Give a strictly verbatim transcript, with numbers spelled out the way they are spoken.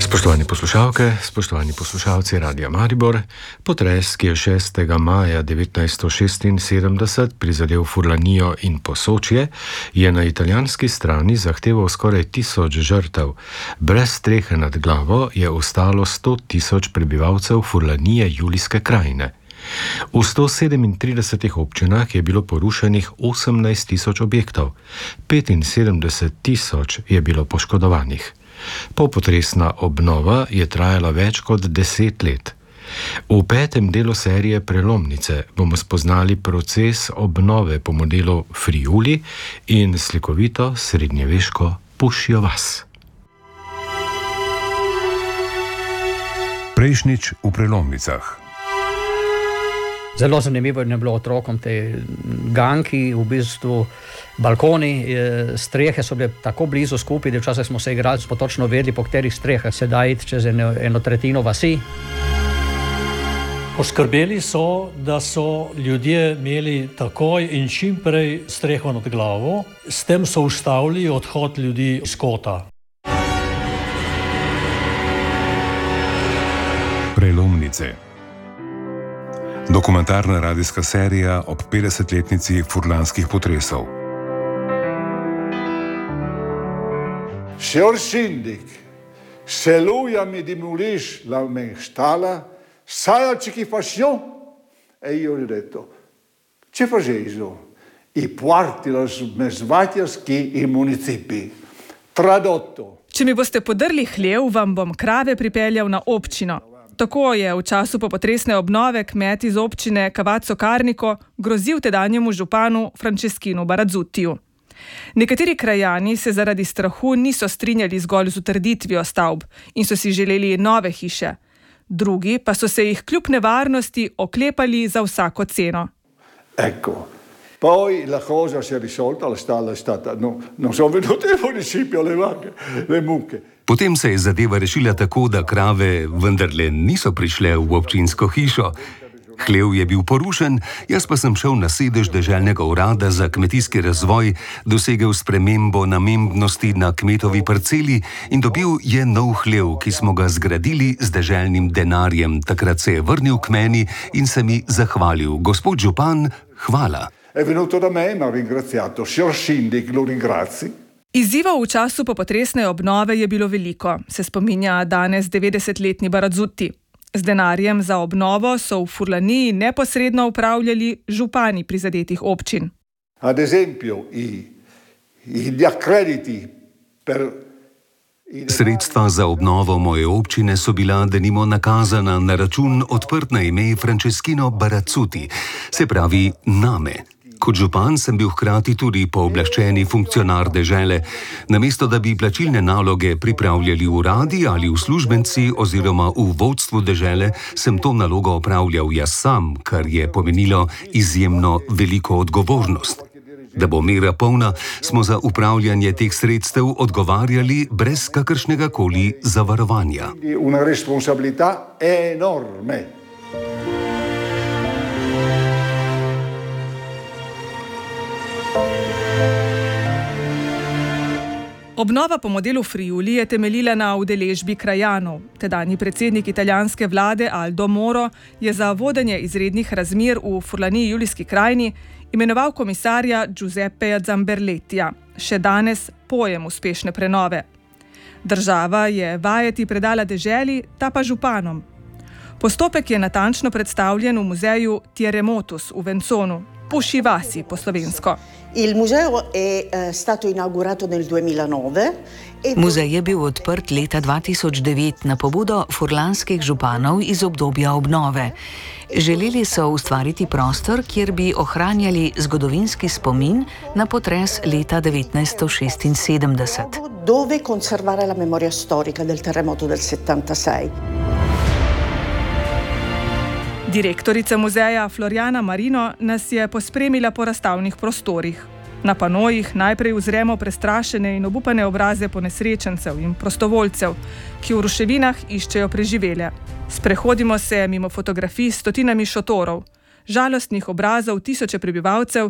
Spoštovani poslušalke, spoštovani poslušalci Radia Maribor, potres, ki je šestega maja devetnajststo šestinsedemdeset prizadel Furlanijo in Posočje, je na italijanski strani zahteval skoraj tisoč žrtev. Brez strehe nad glavo je ostalo sto tisoč prebivalcev Furlanije Julijske krajine. V sto sedemintridesetih občinah je bilo porušenih osemnajst tisoč objektov, petinsedemdeset tisoč je bilo poškodovanih. Popotresna obnova je trajala več kot deset let. V petem delu serije Prelomnice bomo spoznali proces obnove po modelu Friuli in slikovito srednjeveško Pušjo vas. Prejšnjič v Prelomnicah. Zelo zanimivo je bilo otrokom te ganki, v bistvu balkoni, strehe so bile tako blizu skupaj, da včasih smo se igrali, smo točno vedeli, po katerih strehah se da iti čez eno, eno tretjino vasi. Poskrbeli so, da so ljudje imeli takoj in čim prej streho nad glavo, s tem so ustavili odhod ljudi iz kota. Prelomnice. Dokumentarna radijska serija ob petdesetletnici furlanskih potresov. Signor Sindic, se lui mi demolisce la stalla, sai che faccio? E io gli ho detto, che facevo? I quarti las mesvatjarski i municipi. Tradotto. Če mi boste podrli hlev, vam bom krave pripeljal na občino. Tako je v času popotresne obnove kmet iz občine Cavazzo Carnico grozil tedanjemu županu Franceskinu Barazzutiju. Nekateri krajani se zaradi strahu niso strinjali zgolj z utrditvijo stavb in so si želeli nove hiše. Drugi pa so se jih kljub nevarnosti oklepali za vsako ceno. Ecco, poi la cosa si è risolta, la stalla è stata, no, non sono venute in municipio le vacche, le mucche. Potem se je zadeva rešila tako, da krave vendarle niso prišle v občinsko hišo. Hlev je bil porušen, jaz pa sem šel na sedež deželnega urada za kmetijski razvoj, dosegel spremembo namembnosti na kmetovi parceli in dobil je nov hlev, ki smo ga zgradili z deželnim denarjem. Takrat se je vrnil k meni in se mi zahvalil. Gospod župan, hvala. È venuto da me, mi ha ringraziato. Signor Sindic, lo ringrazi. Izzivov v času popotresne obnove je bilo veliko, se spominja danes devetdesetletni Barazzuti. Z denarjem za obnovo so v Furlaniji neposredno upravljali župani prizadetih občin. Ad esempio, i, gli accrediti per... Sredstva za obnovo moje občine so bila denimo nakazana na račun odprt na ime Franceskino Barazzuti, se pravi name. Kot župan sem bil hkrati tudi pooblaščeni funkcionar dežele. Namesto da bi plačilne naloge pripravljali uradi ali uslužbenci oziroma v vodstvu dežele, sem to nalogo opravljal jaz sam, kar je pomenilo izjemno veliko odgovornost. Da bo mera polna, smo za upravljanje teh sredstev odgovarjali brez kakršnega koli zavarovanja. Una responsabilità enorme. Obnova po modelu Friuli je temeljila na udeležbi krajanov. Tedanji predsednik italijanske vlade Aldo Moro je za vodenje izrednih razmer v Furlaniji Julijski krajini imenoval komisarja Giuseppeja Zamberlettija, še danes pojem uspešne prenove. Država je vajeti predala deželi, ta pa županom. Postopek je natančno predstavljen v muzeju Tieremotus v Venzonu, Puši vasi po slovensko. Il museo è uh, stato inaugurato nel duemilanove. E... Muzej je bil odprt leta dva tisoč devet na pobudo furlanskih županov iz obdobja obnove. Želeli so ustvariti prostor, kjer bi ohranjali zgodovinski spomin na potres leta devetnajststo šestinsedemdeset. Dove conservare la memoria storica del terremoto del settantasei. Direktorica muzeja Floriana Marino nas je pospremila po razstavnih prostorih. Na panojih najprej uzremo prestrašene in obupane obraze ponesrečencev in prostovoljcev, ki v ruševinah iščejo preživele. Sprehodimo se mimo fotografij s stotinami šotorov, žalostnih obrazov tisoče prebivalcev,